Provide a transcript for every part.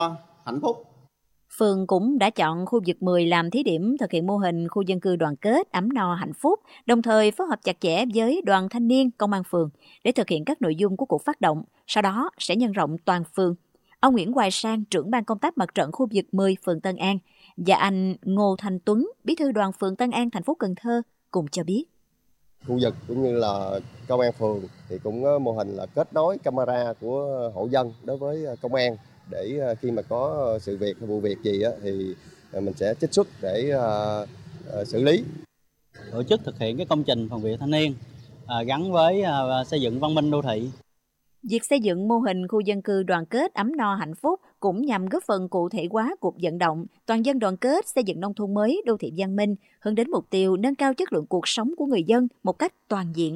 hạnh phúc. Phường cũng đã chọn khu vực 10 làm thí điểm thực hiện mô hình khu dân cư đoàn kết, ấm no, hạnh phúc, đồng thời phối hợp chặt chẽ với đoàn thanh niên, công an phường để thực hiện các nội dung của cuộc phát động, sau đó sẽ nhân rộng toàn phường. Ông Nguyễn Hoài Sang, trưởng ban công tác mặt trận khu vực 10 phường Tân An và anh Ngô Thanh Tuấn, bí thư đoàn phường Tân An, thành phố Cần Thơ cùng cho biết. Khu vực cũng như là công an phường thì cũng mô hình là kết nối camera của hộ dân đối với công an để khi mà có sự việc hay vụ việc gì thì mình sẽ trích xuất để xử lý. Tổ chức thực hiện cái công trình phần việc thanh niên gắn với xây dựng văn minh đô thị. Việc xây dựng mô hình khu dân cư đoàn kết ấm no hạnh phúc cũng nhằm góp phần cụ thể hóa cuộc vận động toàn dân đoàn kết xây dựng nông thôn mới, đô thị văn minh, hướng đến mục tiêu nâng cao chất lượng cuộc sống của người dân một cách toàn diện.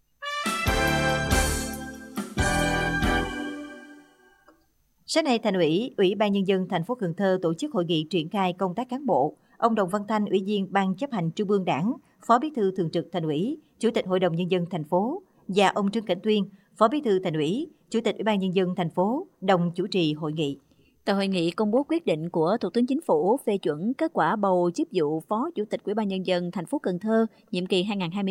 Sáng nay, Thành ủy, Ủy ban Nhân dân thành phố Cần Thơ tổ chức hội nghị triển khai công tác cán bộ. Ông Đồng Văn Thanh, Ủy viên Ban chấp hành Trung ương Đảng, Phó Bí thư Thường trực Thành ủy, Chủ tịch Hội đồng Nhân dân thành phố và ông Trương Cảnh Tuyên, Phó Bí thư Thành ủy, Chủ tịch Ủy ban Nhân dân thành phố đồng chủ trì hội nghị. Tại hội nghị công bố quyết định của Thủ tướng Chính phủ phê chuẩn kết quả bầu chức vụ Phó Chủ tịch Ủy ban Nhân dân thành phố Cần Thơ nhiệm kỳ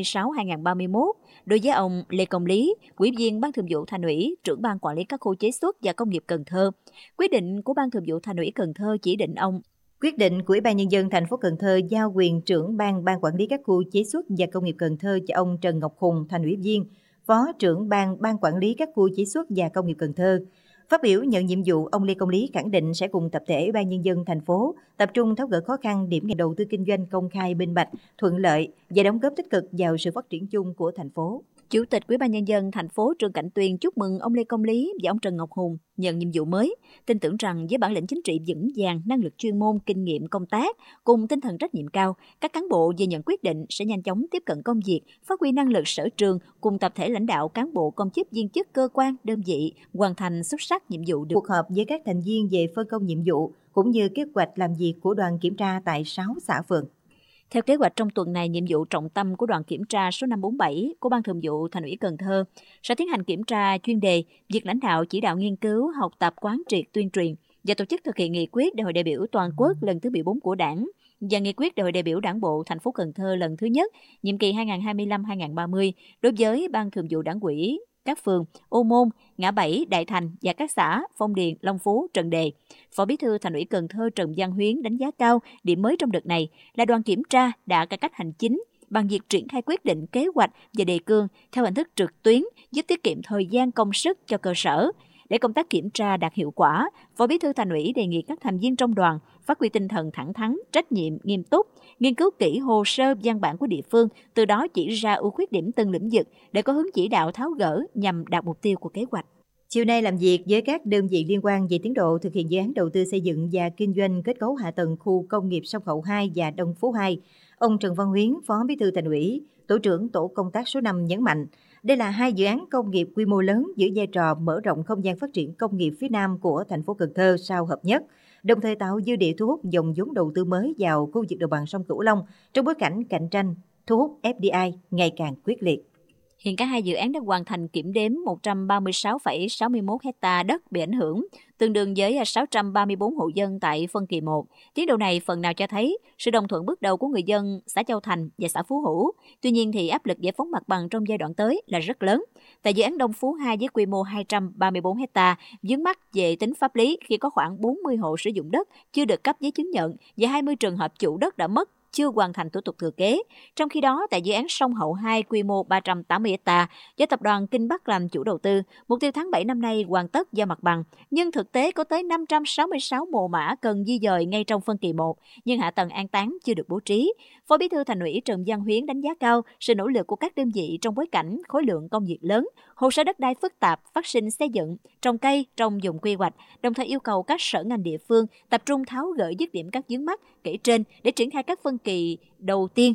2026-2031 đối với ông Lê Công Lý, Ủy viên Ban Thường vụ Thành ủy, trưởng Ban Quản lý các khu chế xuất và công nghiệp Cần Thơ. Quyết định của Ban Thường vụ Thành ủy Cần Thơ chỉ định ông. Quyết định của Ủy ban Nhân dân thành phố Cần Thơ giao quyền trưởng Ban Quản lý các khu chế xuất và công nghiệp Cần Thơ cho ông Trần Ngọc Hùng, Thành ủy viên, Phó trưởng Ban Quản lý các khu chế xuất và công nghiệp Cần Thơ. Phát biểu nhận nhiệm vụ, ông Lê Công Lý khẳng định sẽ cùng tập thể Ủy ban Nhân dân thành phố tập trung tháo gỡ khó khăn, điểm nghẽn đầu tư kinh doanh công khai, minh bạch, thuận lợi và đóng góp tích cực vào sự phát triển chung của thành phố. Chủ tịch Ủy ban Nhân dân thành phố Trương Cảnh Tuyên chúc mừng ông Lê Công Lý và ông Trần Ngọc Hùng nhận nhiệm vụ mới, tin tưởng rằng với bản lĩnh chính trị vững vàng, năng lực chuyên môn, kinh nghiệm công tác cùng tinh thần trách nhiệm cao, các cán bộ vừa nhận quyết định sẽ nhanh chóng tiếp cận công việc, phát huy năng lực sở trường cùng tập thể lãnh đạo cán bộ công chức viên chức cơ quan đơn vị hoàn thành xuất sắc nhiệm vụ được. Cuộc họp với các thành viên về phân công nhiệm vụ cũng như kế hoạch làm việc của đoàn kiểm tra tại 6 xã phường. Theo kế hoạch trong tuần này, nhiệm vụ trọng tâm của đoàn kiểm tra số 547 của Ban Thường vụ Thành ủy Cần Thơ sẽ tiến hành kiểm tra chuyên đề việc lãnh đạo chỉ đạo nghiên cứu, học tập, quán triệt, tuyên truyền và tổ chức thực hiện nghị quyết Đại hội đại biểu toàn quốc lần thứ 14 của Đảng và nghị quyết Đại hội đại biểu Đảng bộ thành phố Cần Thơ lần thứ nhất nhiệm kỳ 2025-2030 đối với Ban Thường vụ Đảng ủy các phường Ô Môn, Ngã Bảy, Đại Thành và các xã Phong Điền, Long Phú, Trần Đề. Phó Bí thư Thành ủy Cần Thơ Trần Văn Huyến đánh giá cao điểm mới trong đợt này là đoàn kiểm tra đã cải cách hành chính bằng việc triển khai quyết định, kế hoạch và đề cương theo hình thức trực tuyến, giúp tiết kiệm thời gian, công sức cho cơ sở. Để công tác kiểm tra đạt hiệu quả, Phó Bí thư Thành ủy đề nghị các thành viên trong đoàn phát huy tinh thần thẳng thắn, trách nhiệm, nghiêm túc, nghiên cứu kỹ hồ sơ văn bản của địa phương, từ đó chỉ ra ưu khuyết điểm từng lĩnh vực để có hướng chỉ đạo tháo gỡ nhằm đạt mục tiêu của kế hoạch. Chiều nay làm việc với các đơn vị liên quan về tiến độ thực hiện dự án đầu tư xây dựng và kinh doanh kết cấu hạ tầng khu công nghiệp Sông Hậu 2 và Đông Phú 2, ông Trần Văn Huyến, Phó Bí thư Thành ủy, Tổ trưởng Tổ công tác số 5 nhấn mạnh, đây là hai dự án công nghiệp quy mô lớn giữ vai trò mở rộng không gian phát triển công nghiệp phía Nam của thành phố Cần Thơ sau hợp nhất, đồng thời tạo dư địa thu hút dòng vốn đầu tư mới vào khu vực đồng bằng sông Cửu Long trong bối cảnh cạnh tranh thu hút FDI ngày càng quyết liệt. Hiện cả hai dự án đã hoàn thành kiểm đếm 136,61 hectare đất bị ảnh hưởng, tương đương với 634 hộ dân tại phân kỳ 1. Tiến độ này phần nào cho thấy sự đồng thuận bước đầu của người dân xã Châu Thành và xã Phú Hữu. Tuy nhiên thì áp lực giải phóng mặt bằng trong giai đoạn tới là rất lớn. Tại dự án Đông Phú 2 với quy mô 234 hectare, vướng mắc về tính pháp lý khi có khoảng 40 hộ sử dụng đất chưa được cấp giấy chứng nhận và 20 trường hợp chủ đất đã mất, chưa hoàn thành thủ tục thừa kế. Trong khi đó, tại dự án Sông Hậu 2 quy mô 380 ha do tập đoàn Kinh Bắc làm chủ đầu tư, mục tiêu tháng 7 năm nay hoàn tất giao mặt bằng, nhưng thực tế có tới 566 mồ mả cần di dời ngay trong phân kỳ 1, nhưng hạ tầng an táng chưa được bố trí. Phó Bí thư Thành ủy Trần Văn Huyến đánh giá cao sự nỗ lực của các đơn vị trong bối cảnh khối lượng công việc lớn, hồ sơ đất đai phức tạp, phát sinh xây dựng, trồng cây trong vùng quy hoạch, đồng thời yêu cầu các sở ngành địa phương tập trung tháo gỡ dứt điểm các vướng mắc kể trên để triển khai các phân kỳ đầu tiên